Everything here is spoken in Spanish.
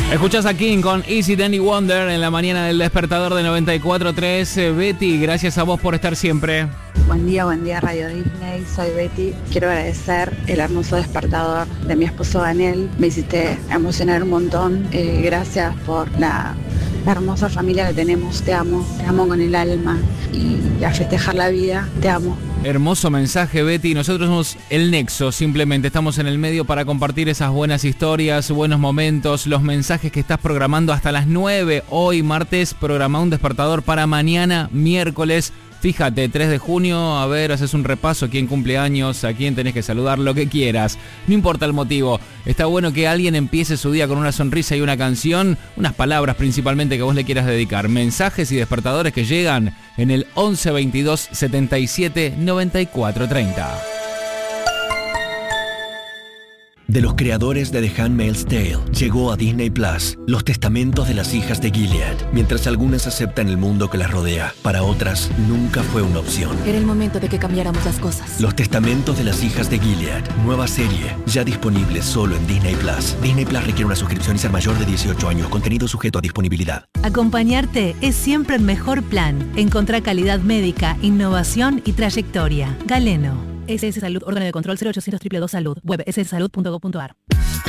Escuchás a King con Easy Danny Wonder en la mañana del despertador de 94.3. Betty, gracias a vos por estar siempre. Buen día Radio Disney, soy Betty. Quiero agradecer el hermoso despertador de mi esposo Daniel. Me hiciste emocionar un montón. Gracias por la hermosa familia que tenemos. Te amo con el alma y a festejar la vida. Te amo. Hermoso mensaje, Betty. Nosotros somos el nexo, simplemente estamos en el medio para compartir esas buenas historias, buenos momentos, los mensajes que estás programando hasta las 9. Hoy, martes, programa un despertador para mañana, miércoles. Fíjate, 3 de junio, a ver, haces un repaso, quién cumple años, a quién tenés que saludar, lo que quieras. No importa el motivo, está bueno que alguien empiece su día con una sonrisa y una canción, unas palabras principalmente que vos le quieras dedicar. Mensajes y despertadores que llegan en el 11 22 77 94 30. De los creadores de The Handmaid's Tale, llegó a Disney Plus Los Testamentos de las Hijas de Gilead. Mientras algunas aceptan el mundo que las rodea, para otras nunca fue una opción. Era el momento de que cambiáramos las cosas. Los Testamentos de las Hijas de Gilead, nueva serie, ya disponible solo en Disney Plus. Disney Plus requiere una suscripción y ser mayor de 18 años, contenido sujeto a disponibilidad. Acompañarte es siempre el mejor plan. Encontrá calidad médica, innovación y trayectoria. Galeno. SS Salud, órgano de control 0800 222 Salud. Web sssalud.gov.ar.